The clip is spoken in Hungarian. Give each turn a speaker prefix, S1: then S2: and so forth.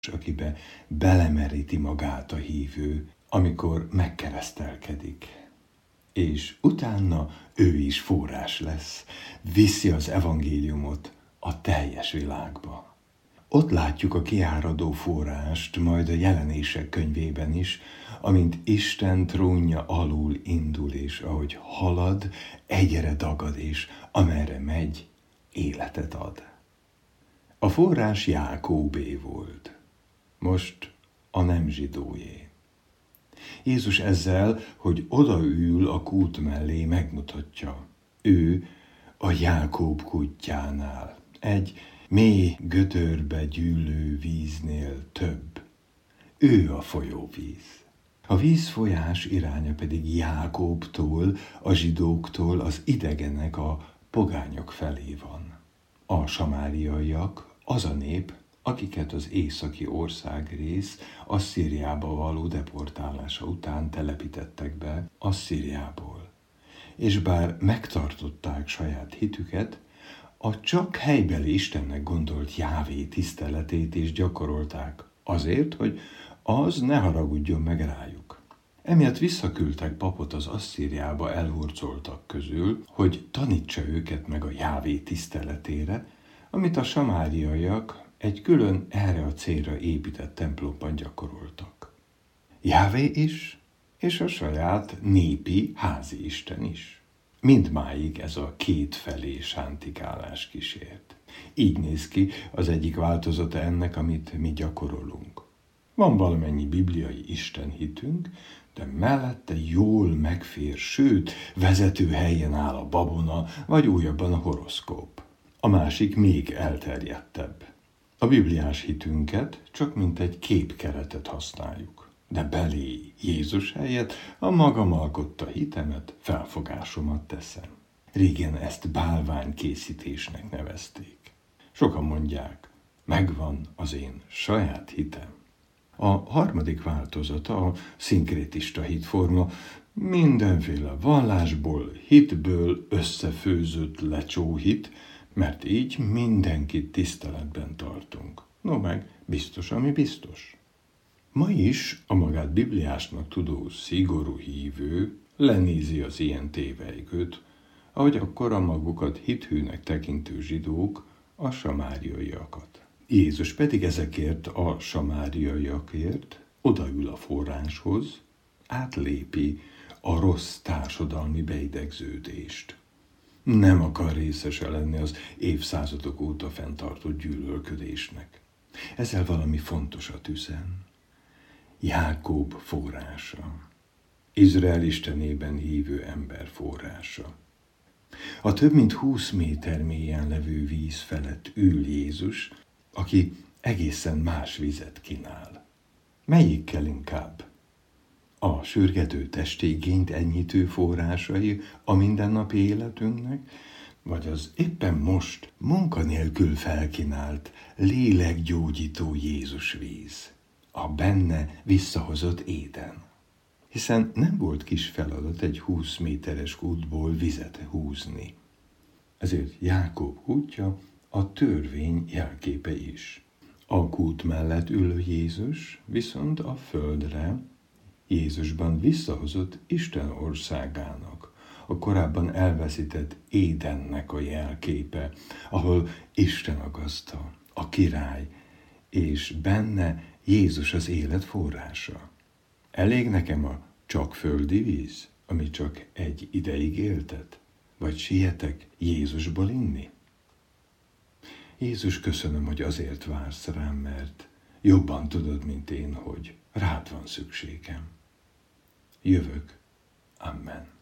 S1: akibe belemeríti magát a hívő, amikor megkeresztelkedik. És utána ő is forrás lesz, viszi az evangéliumot a teljes világba. Ott látjuk a kiáradó forrást, majd a Jelenések könyvében is, amint Isten trónja alul indul, és ahogy halad, egyre dagad, és amerre megy, életet ad. A forrás Jákóbé volt, most a nem zsidójé. Jézus ezzel, hogy odaül a kút mellé, megmutatja. Ő a Jákób kútjánál, egy mély gödörbe gyűlő víznél több. Ő a folyóvíz. A vízfolyás iránya pedig Jákóbtól, a zsidóktól, az idegenek, a pogányok felé van. A samáriaiak az a nép, akiket az északi országrész Asszíriába való deportálása után telepítettek be Asszíriából. És bár megtartották saját hitüket, a csak helybeli Istennek gondolt Jávé tiszteletét is gyakorolták azért, hogy az ne haragudjon meg rájuk. Emiatt visszaküldtek papot az Asszíriába elhurcoltak közül, hogy tanítsa őket meg a Jávé tiszteletére, amit a samáriaiak egy külön erre a célra épített templomban gyakoroltak. Jávé is, és a saját népi házi isten is. Mindmáig ez a kétfelé sántikálás kísért. Így néz ki az egyik változata ennek, amit mi gyakorolunk. Van valamennyi bibliai istenhitünk, de mellette jól megfér, sőt, vezető helyen áll a babona, vagy újabban a horoszkóp. A másik még elterjedtebb. A bibliás hitünket csak mint egy képkeretet használjuk, de belé Jézus helyett a magam alkotta hitemet, felfogásomat teszem. Régen ezt bálványkészítésnek nevezték. Sokan mondják, megvan az én saját hitem. A harmadik változata a szinkrétista hitforma, mindenféle vallásból, hitből összefőzött lecsóhit, mert így mindenkit tiszteletben tartunk. No meg biztos, ami biztos. Ma is a magát bibliásnak tudó szigorú hívő lenézi az ilyen tévelygőt, ahogy akkor a magukat hithűnek tekintő zsidók a samáriaiakat. Jézus pedig ezekért a samáriaiakért odaül a forráshoz, átlépi a rossz társadalmi beidegződést. Nem akar részese lenni az évszázadok óta fenntartott gyűlölködésnek. Ezzel valami fontosat üzen. Jákób forrása. Izrael istenében hívő ember forrása. A több mint 20 méter mélyen levő víz felett ül Jézus, aki egészen más vizet kínál. Melyikkel inkább? A sürgető testigényt enyhítő forrásai a mindennapi életünknek, vagy az éppen most munkanélkül felkínált, lélekgyógyító Jézus víz, a benne visszahozott Éden. Hiszen nem volt kis feladat egy 20 méteres kútból vizet húzni. Ezért Jákób kútja a törvény jelképe is. A kút mellett ülő Jézus viszont a földre, Jézusban visszahozott Isten országának, a korábban elveszített Édennek a jelképe, ahol Isten a gazda, a király, és benne Jézus az élet forrása. Elég nekem a csak földi víz, ami csak egy ideig éltet? Vagy sietek Jézusból inni? Jézus, köszönöm, hogy azért vársz rám, mert jobban tudod, mint én, hogy rád van szükségem. Jövök. Amen.